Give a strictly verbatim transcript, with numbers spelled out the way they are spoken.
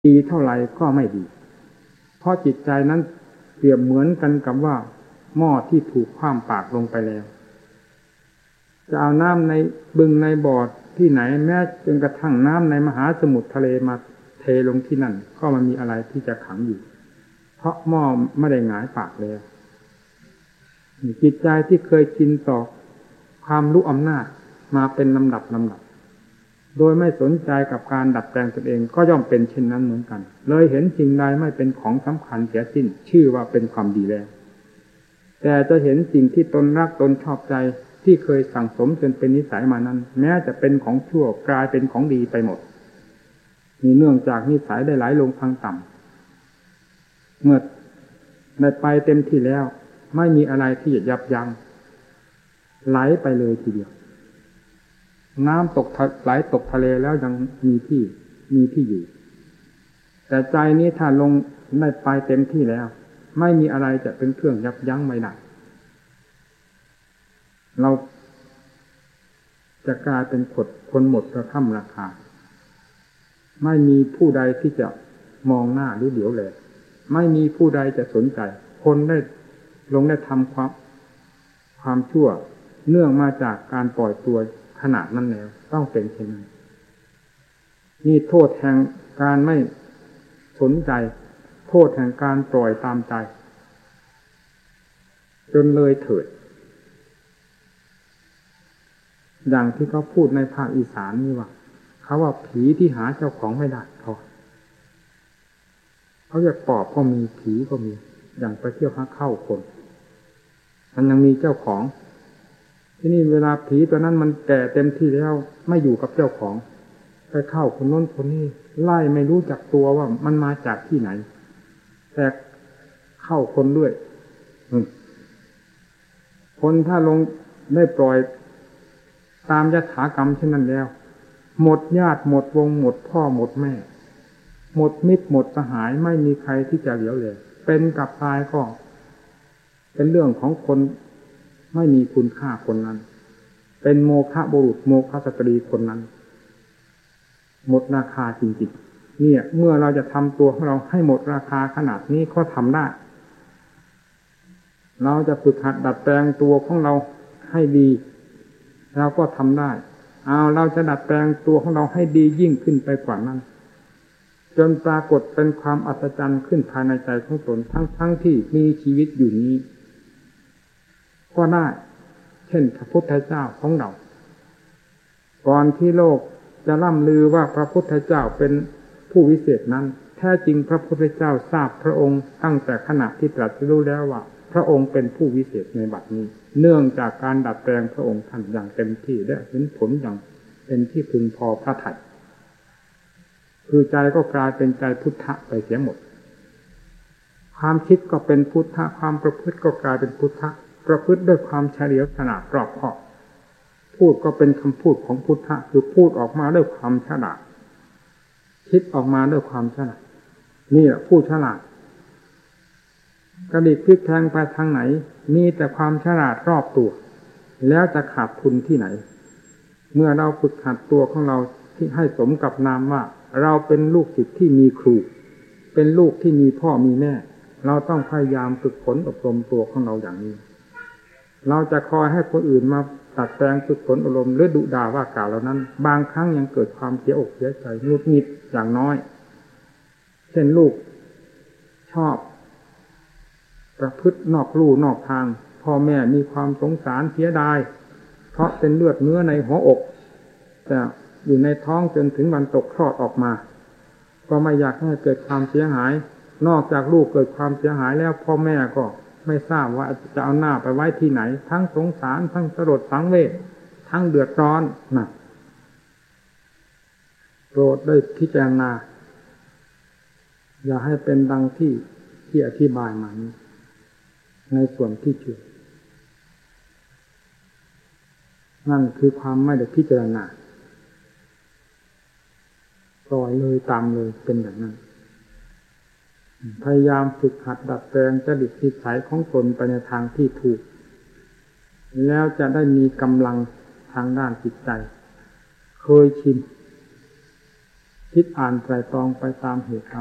ดีเท่าไหร่ก็ไม่ดีเพราะจิตใจนั้นเปรียบเหมือนกันกับว่าหม้อที่ถูกคว่ำปากลงไปแล้วจะเอาน้ำในบึงในบ่อที่ไหนแม้จนกระทั่งน้ำในมหาสมุทรทะเลมาเทลงที่นั่นก็มันมีอะไรที่จะขังอยู่เพราะหม้อไม่ได้หงายปากแล้วจิตใจที่เคยชินต่อความรู้อำนาจมาเป็นลำดับลำดับโดยไม่สนใจกับการดัดแปลงตนเองก็ย่อมเป็นเช่นนั้นเหมือนกันเลยเห็นสิ่งใดไม่เป็นของสำคัญเสียสิ้นชื่อว่าเป็นความดีแล้วแต่จะเห็นสิ่งที่ตนรักตนชอบใจที่เคยสั่งสมจนเป็นนิสัยมานั้นแม้จะเป็นของชั่วกลายเป็นของดีไปหมดมีเนื่องจากนิสัยได้ไหลลงทางต่ำเมื่อได้ไปเต็มที่แล้วไม่มีอะไรที่จะยับยั้งไหลไปเลยทีเดียวน้ำตกไหลตกทะเลแล้วยังมีที่มีที่อยู่แต่ใจนี้ถ้าลงได้ไปเต็มที่แล้วไม่มีอะไรจะเป็นเครื่องยับยั้งไม่ได้เราจะกลายเป็นขดคนหมดกระท่ำราคาไม่มีผู้ใดที่จะมองหน้าหรือเดี๋ยวแลไม่มีผู้ใดจะสนใจคนได้ลงได้ทำความความชั่วเนื่องมาจากการปล่อยตัวขนาดนั้นแล้วต้องเป็นเช่นนั้นนี่โทษแห่งการไม่สนใจโทษแห่งการปล่อยตามใจจนเลยเถิดอย่างที่เขาพูดในภาคอีสานนี่ว่าเขาว่าผีที่หาเจ้าของไม่ได้เขาเขาอยากปอบก็มีผีก็มีอย่างไปเที่ยวหาเข้าคนมันยังมีเจ้าของที่นี่เวลาผีตัวนั้นมันแก่เต็มที่แล้วไม่อยู่กับเจ้าของไปเข้าคนโน้นคนนี้ไล่ไม่รู้จักตัวว่ามันมาจากที่ไหนแต่เข้าคนด้วยคนถ้าลงได้ปล่อยตามยถากรรมเช่นนั้นแล้วหมดญาติหมดวงหมดพ่อหมดแม่หมดมิตรหมดสหายไม่มีใครที่จะเหลียวเลยเป็นกับตายก็เป็นเรื่องของคนไม่มีคุณค่าคนนั้นเป็นโมฆะบุรุษโมฆะสตรีคนนั้นหมดราคาจริงๆเนี่ยเมื่อเราจะทำตัวของเราให้หมดราคาขนาดนี้ก็ทำได้เราจะฝึกหัดดัดแปลงตัวของเราให้ดีเราก็ทำได้เอาเราจะดัดแปลงตัวของเราให้ดียิ่งขึ้นไปกว่านั้นจนปรากฏเป็นความอัศจรรย์ขึ้นภายในใจของตนทั้งๆ ท, ที่มีชีวิตอยู่นี้ก็ได้เช่นพระพุทธเจ้าของเราก่อนที่โลกจะล่ำลือว่าพระพุทธเจ้าเป็นผู้วิเศษนั้นแท้จริงพระพุทธเจ้าทราบพระองค์ตั้งแต่ขณะที่ตรัสรู้แล้วว่าพระองค์เป็นผู้วิเศษในบัดนี้เนื่องจากการดัดแปลงพระองค์ท่านอย่างเต็มที่และเห็นผลอย่างเป็นที่พึงพอพระทัยคือใจก็กลายเป็นใจพุทธะไปเสียหมดความคิดก็เป็นพุทธะความประพฤติก็กลายเป็นพุทธะประพฤติด้วยความเฉลียวฉลาดรอบคอบพูดก็เป็นคำพูดของพุทธะคือพูดออกมาด้วยความฉลาดคิดออกมาด้วยความฉลาดนี่แหละผู้ฉลาดกระดิกพลิกแพลงไปทางไหนมีแต่ความฉลาดรอบตัวแล้วจะขาดทุนที่ไหนเมื่อเราฝึกหัดตัวของเราที่ให้สมกับนามว่าเราเป็นลูกศิษย์ที่มีครูเป็นลูกที่มีพ่อมีแม่เราต้องพยายามฝึกฝนอบรมตัวของเราอย่างนี้เราจะคอยให้คนอื่นมาตัดแปลงฝึกฝนอบรมหรือดุด่าว่ากล่าวเหล่านั้นบางครั้งยังเกิดความเสียอกเสียใจหงุดหงิดอย่างน้อยเช่นลูกชอบประพฤตินอกลู่นอกทางพ่อแม่มีความสงสารเสียดายเพราะเป็นเลือดเนื้อในหัวอกแต่อยู่ในท้องจนถึงวันตกคลอดออกมาก็ไม่อยากให้เกิดความเสียหายนอกจากลูกเกิดความเสียหายแล้วพ่อแม่ก็ไม่ทราบว่าจะเอาหน้าไปไว้ที่ไหนทั้งสงสารทั้งสลดสังเวชทั้งเดือดร้อนนะโปรดได้พิจารณาอย่าให้เป็นดังที่ที่อธิบายมานี้ในส่วนที่ชื่อนั่นคือความไม่ได้พิจารณาปล่อยเลยตามเลยเป็นอย่างนั้นพยายามฝึกหัดดัดแปลงจริตนิสัยของตนไปในทางที่ถูกแล้วจะได้มีกำลังทางด้านจิตใจเคยชินคิดอ่านไตรตรองไปตามเหตุ